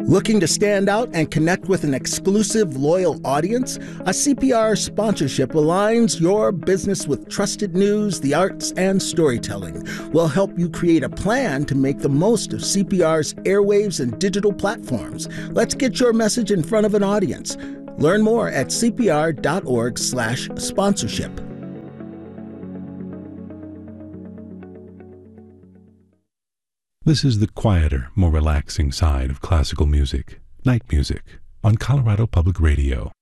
Looking to stand out and connect with an exclusive, loyal audience? A CPR sponsorship aligns your business with trusted news, the arts, and storytelling. We'll help you create a plan to make the most of CPR's airwaves and digital platforms. Let's get your message in front of an audience. Learn more at cpr.org/sponsorship. This is the quieter, more relaxing side of classical music, night music, on Colorado Public Radio.